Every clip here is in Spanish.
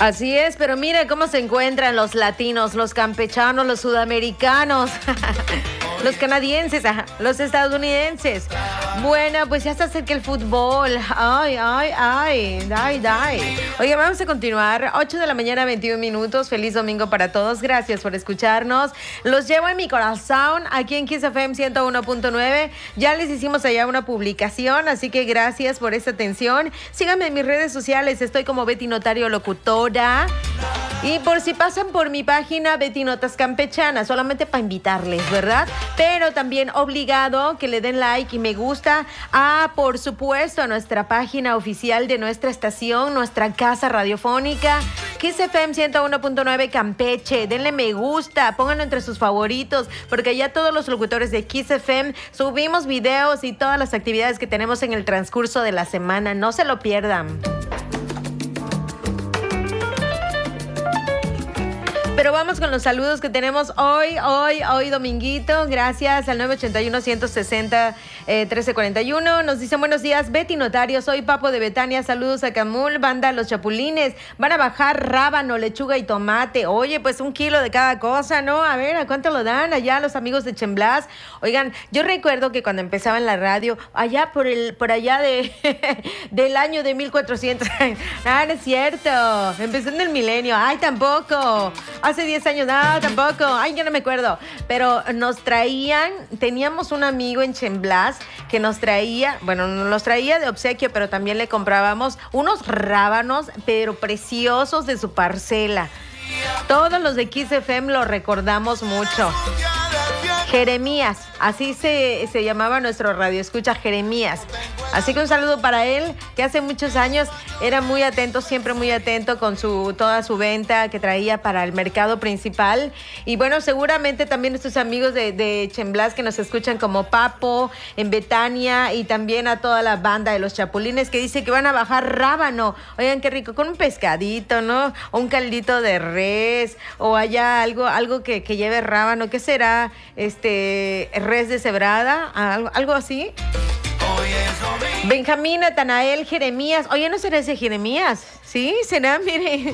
Así es, pero mira cómo se encuentran los latinos, los campechanos, los sudamericanos, los canadienses, los estadounidenses. Bueno, pues ya se acerca el fútbol. Ay. Oye, vamos a continuar. 8 de la mañana, 21 minutos. Feliz domingo para todos. Gracias por escucharnos. Los llevo en mi corazón aquí en Kiss FM 101.9. Ya les hicimos allá una publicación, así que gracias por esta atención. Síganme en mis redes sociales. Estoy como Betty Notario Locutora. Y por si pasan por mi página Betty Notas Campechana, solamente para invitarles, ¿verdad? Pero también obligado que le den like y me gusta por supuesto, a nuestra página oficial de nuestra estación, nuestra casa radiofónica, Kiss FM 101.9 Campeche. Denle me gusta, pónganlo entre sus favoritos, porque ya todos los locutores de Kiss FM subimos videos y todas las actividades que tenemos en el transcurso de la semana. No se lo pierdan. Pero vamos con los saludos que tenemos hoy dominguito. Gracias al 981-160-1341. Nos dicen buenos días, Betty Notario. Soy Papo de Betania. Saludos a Camul, banda Los Chapulines. Van a bajar rábano, lechuga y tomate. Oye, pues 1 kilo de cada cosa, ¿no? A ver, ¿a cuánto lo dan allá los amigos de Chemblas? Oigan, yo recuerdo que cuando empezaba en la radio, allá por allá del año de 1400. No es cierto. Empezó en el milenio. Ay, tampoco. Hace 10 años, no, tampoco. Ay, yo no me acuerdo. Pero nos traían, teníamos un amigo en Chemblas que nos traía de obsequio, pero también le comprábamos unos rábanos, pero preciosos de su parcela. Todos los de Kiss FM lo recordamos mucho. Jeremías, así se llamaba nuestro radio escucha, Jeremías. Así que un saludo para él, que hace muchos años era muy atento, siempre muy atento con toda su venta que traía para el mercado principal. Y bueno, seguramente también estos amigos de Chemblas que nos escuchan como Papo, en Betania, y también a toda la banda de los Chapulines que dice que van a bajar rábano. Oigan, qué rico, con un pescadito, ¿no? O un caldito de res, o allá algo que lleve rábano. ¿Qué será? Res deshebrada, algo así. Benjamín, Natanael, Jeremías. Oye, ¿no será ese Jeremías? Sí, será, mire.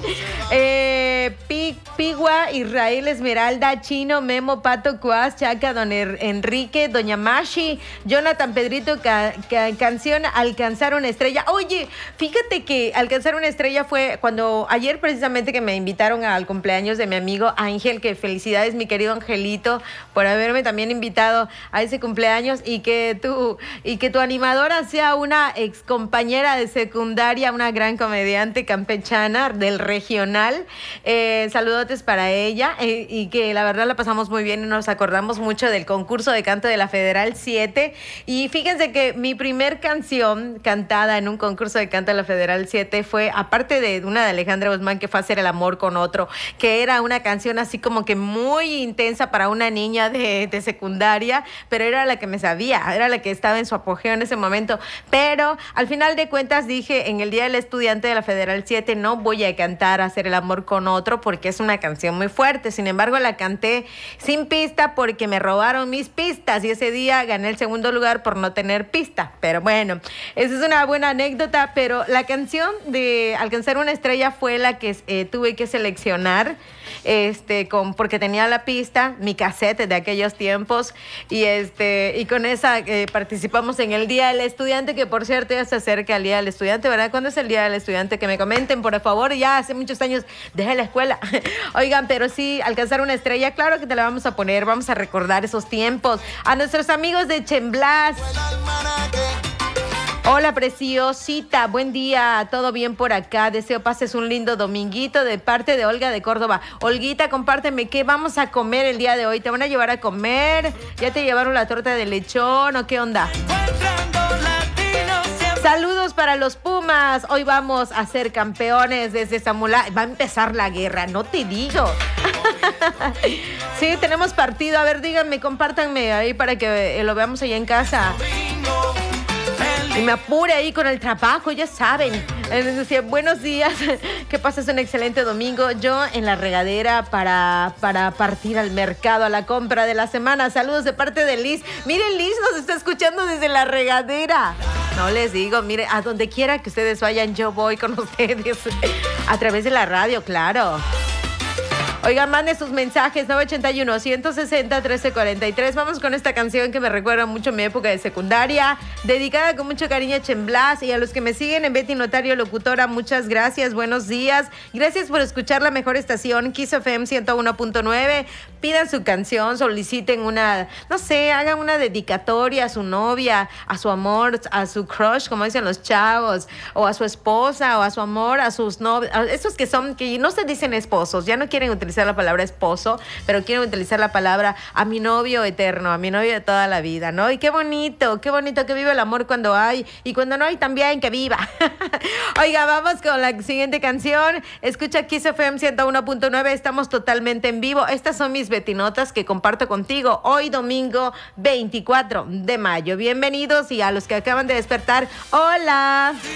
Pigua, Israel, Esmeralda, Chino, Memo, Pato, Cuas, Chaca, Don Enrique, Doña Mashi, Jonathan, Pedrito, canción Alcanzar una estrella. Oye, fíjate que Alcanzar una estrella fue cuando ayer precisamente que me invitaron al cumpleaños de mi amigo Ángel, que felicidades mi querido Angelito por haberme también invitado a ese cumpleaños y que tu animadora sea una ex compañera de secundaria, una gran comediante campechana del regional. Saludotes para ella y que la verdad la pasamos muy bien y nos acordamos mucho del concurso de canto de la Federal 7. Y fíjense que mi primer canción cantada en un concurso de canto de la Federal 7 fue, aparte de una de Alejandra Guzmán, que fue Hacer el amor con otro, que era una canción así como que muy intensa para una niña de secundaria, pero era la que me sabía, era la que estaba en su apogeo en ese momento. Pero al final de cuentas dije, en el Día del Estudiante de la Federal 7 no voy a cantar Hacer el amor con otro porque es una canción muy fuerte. Sin embargo, la canté sin pista porque me robaron mis pistas y ese día gané el segundo lugar por no tener pista. Pero bueno, esa es una buena anécdota, pero la canción de Alcanzar una estrella fue la que tuve que seleccionar porque tenía la pista, mi cassette de aquellos tiempos y con esa participamos en el Día del Estudiante, que por cierto ya se acerca el Día del Estudiante, ¿verdad? ¿Cuándo es el Día del Estudiante? Que me comenten, por favor, ya hace muchos años dejé la escuela. Oigan, pero sí, Alcanzar una estrella, claro que te la vamos a poner, vamos a recordar esos tiempos. A nuestros amigos de Chemblas. Hola, preciosita, buen día, todo bien por acá, deseo pases un lindo dominguito de parte de Olga de Córdoba. Olguita, compárteme qué vamos a comer el día de hoy, ¿te van a llevar a comer? ¿Ya te llevaron la torta de lechón o qué onda? Saludos para los Pumas, hoy vamos a ser campeones desde Zamulá, va a empezar la guerra, no te digo. Sí, tenemos partido, a ver, díganme, compártanme ahí para que lo veamos allá en casa. Y me apure ahí con el trabajo, ya saben. Les decía, buenos días, que pases un excelente domingo. Yo en la regadera para partir al mercado, a la compra de la semana. Saludos de parte de Liz. Miren, Liz nos está escuchando desde la regadera. No les digo, mire, a donde quiera que ustedes vayan, yo voy con ustedes. A través de la radio, claro. Oigan, mande sus mensajes, 981-160-1343. Vamos con esta canción que me recuerda mucho a mi época de secundaria, dedicada con mucho cariño a Chemblas y a los que me siguen en Betty Notario Locutora, muchas gracias, buenos días. Gracias por escuchar la mejor estación, Kiss FM 101.9. Pidan su canción, soliciten una, no sé, hagan una dedicatoria a su novia, a su amor, a su crush, como dicen los chavos, o a su esposa, o a su amor, a sus novios, esos que no se dicen esposos, ya no quieren utilizar la palabra esposo, pero quiero utilizar la palabra a mi novio eterno, a mi novio de toda la vida, ¿no? Y qué bonito que vive el amor cuando hay, y cuando no hay también que viva. Oiga, vamos con la siguiente canción. Escucha Kiss FM 101.9, estamos totalmente en vivo. Estas son mis betinotas que comparto contigo hoy domingo 24 de mayo. Bienvenidos, y a los que acaban de despertar, hola.